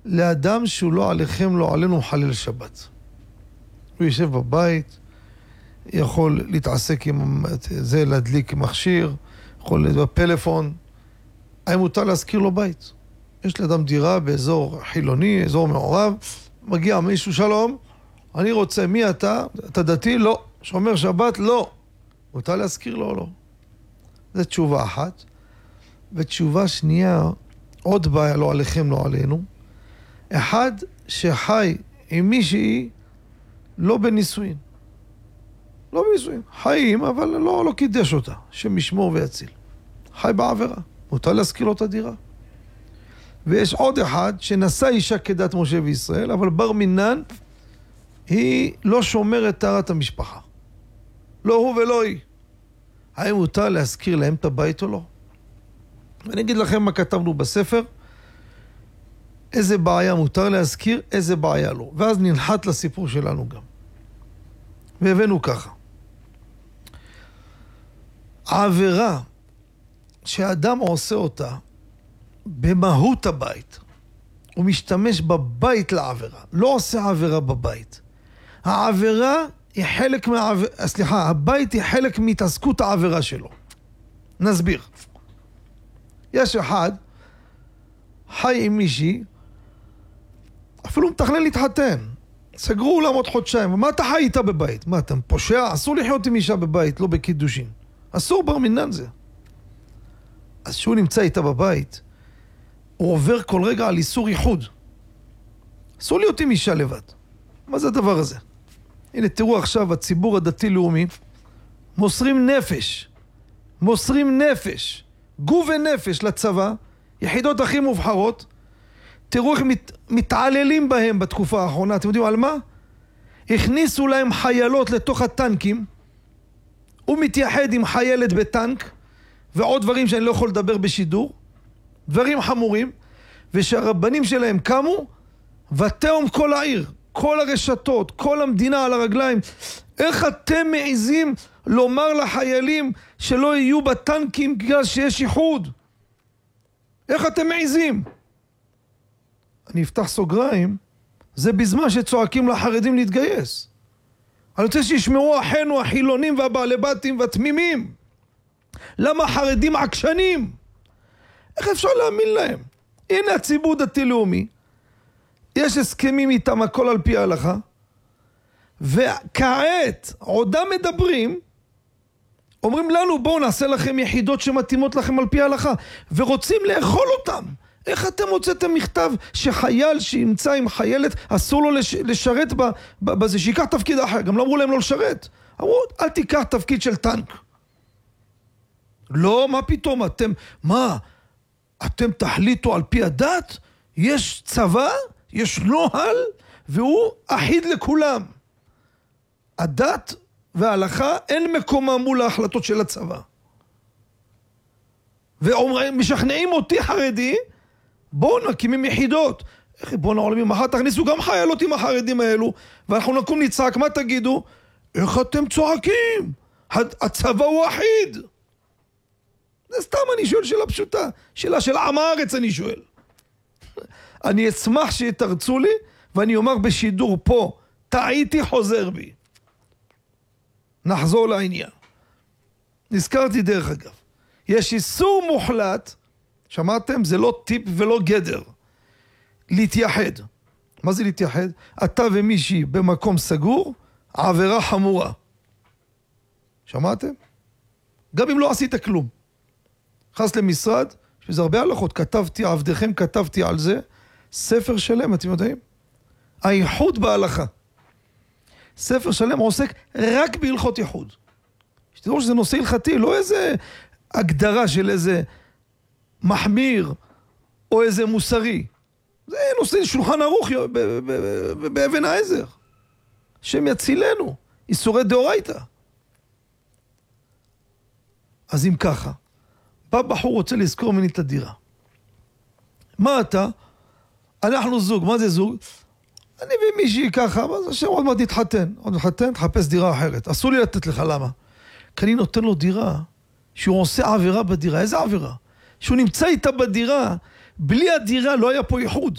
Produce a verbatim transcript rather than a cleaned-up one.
לאדם שהוא לא עליכם, לא עלינו חלל שבת. הוא יושב בבית, יכול להתעסק עם זה, להדליק מכשיר, יכול בפלאפון. האם מותר להזכיר לו בית? יש לאדם דירה באזור חילוני, אזור מעורב, מגיע מישהו, שלום, אני רוצה, מי אתה? אתה דתי? לא. שומר שבת? לא. מותר להזכיר לו או לא? זו תשובה אחת. ותשובה שנייה, עוד בעיה, לא עליכם, לא עלינו. אחד שחי עם מישהי לא בנישואין. לא בנישואין. חיים, אבל לא, לא קידש אותה. שמשמור ויציל. חי בעבירה. מותר להזכיר לו את הדירה. ויש עוד אחד שנשא אישה כדת משה וישראל, אבל בר מינן היא לא שומרת טהרת המשפחה. לא הוא ולא היא. האם מותר להזכיר להם את הבית או לא? ואני אגיד לכם מה כתבנו בספר, איזה בעיה מותר להזכיר, איזה בעיה לא. ואז ננחת לסיפור שלנו גם. והבאנו ככה. העבירה שהאדם עושה אותה במהות הבית, הוא משתמש בבית לעבירה, לא עושה עבירה בבית. העבירה היא חלק מהעבירה, סליחה, הבית היא חלק מהתעסקות העבירה שלו. נסביר. יש אחד, חי עם מישהי, אפילו מתכנן להתחתן. סגרו אולם עוד חודשיים, ומה אתה חי איתה בבית? מה, אתה פושע? אסור לחיות עם אישה בבית, לא בקידושין. אסור, בר מינן זה. אז שהוא נמצא איתה בבית, הוא עובר כל רגע על איסור ייחוד. אסור להיות עם אישה לבד. מה זה הדבר הזה? הנה, תראו עכשיו, הציבור הדתי-לאומי מוסרים נפש. מוסרים נפש. גוף ונפש לצבא, יחידות הכי מובחרות. תראו איך מת, מתעללים בהם בתקופה האחרונה. אתם יודעים על מה? הכניסו להם חיילות לתוך הטנקים. הוא מתייחד עם חיילת בטנק, ועוד דברים שאני לא יכול לדבר בשידור. דברים חמורים. ושהרבנים שלהם קמו, ותאום כל העיר. כל הרשתות, כל המדינה על הרגליים. איך אתם מעיזים לומר לחיילים שלא יהיו בטנקים בגלל שיש ייחוד? איך אתם מעיזים? אני אפתח סוגריים, זה בזמן שצועקים לחרדים להתגייס. אני רוצה שישמעו אחינו החילונים והבעלי בתים והתמימים. למה חרדים עקשנים? איך אפשר להאמין להם? הנה הציבור דתי-לאומי, יש הסכמים איתם הכל על פי ההלכה, וכעת עודם מדברים, אומרים לנו בואו נעשה לכם יחידות שמתאימות לכם על פי ההלכה, ורוצים לאכול אותם. איך אתם הוצאתם מכתב שחייל שימצא עם חיילת אסור לו לש, לשרת בזה, שיקח תפקיד אחר? גם לא אמרו להם לא לשרת, אמרו אל תיקח תפקיד של טנק. לא, מה פתאום אתם, מה אתם תחליטו על פי הדת? יש צבא, יש נוהל, והוא אחיד לכולם. הדת וההלכה אין מקומה מול ההחלטות של הצבא. ומשכנעים אותי חרדי, בואו נקימים יחידות. איך בואו נעולמים מחר, תכניסו גם חיילות עם החרדים האלו, ואנחנו נקום נצעק, מה תגידו? איך אתם צועקים? הצבא הוא אחיד. זה סתם אני שואל שאלה פשוטה. שאלה של עם הארץ אני שואל. אני אשמח שיתרצו לי, ואני אומר בשידור פה, טעיתי, חוזר בי. נחזור לעניין. נזכרתי דרך אגב. יש איסור מוחלט, שמעתם? זה לא טיפ ולא גדר. להתייחד. מה זה להתייחד? אתה ומישהי במקום סגור, עבירה חמורה. שמעתם? גם אם לא עשית כלום. חס למשרד, שזה הרבה הלכות, כתבתי, עבדכם כתבתי על זה, ספר שלם, אתם יודעים? הייחוד בהלכה. ספר שלם עוסק רק בהלכות ייחוד. שתדעו שזה נושא הלכתי, לא איזה הגדרה של איזה מחמיר או איזה מוסרי. זה נושא שולחן ערוך באבן העזר. השם יצילנו, איסורי דאורייתא. אז אם ככה, בא בחור רוצה לזכור ממני את הדירה. מה אתה? אנחנו זוג, מה זה זוג? אני ומישהי ככה, אז השם עוד מעט נתחתן. עוד נתחתן, תחפש דירה אחרת. אסור לי לתת לך, למה? כי אני נותן לו דירה, שהוא עושה עבירה בדירה. איזה עבירה? שהוא נמצא איתה בדירה, בלי הדירה לא היה פה ייחוד.